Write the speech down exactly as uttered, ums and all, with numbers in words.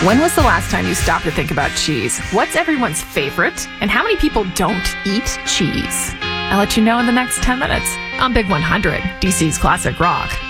When was the last time you stopped to think about cheese? What's everyone's favorite? And how many people don't eat cheese? I'll let you know in the next ten minutes on Big one hundred, D C's Classic Rock.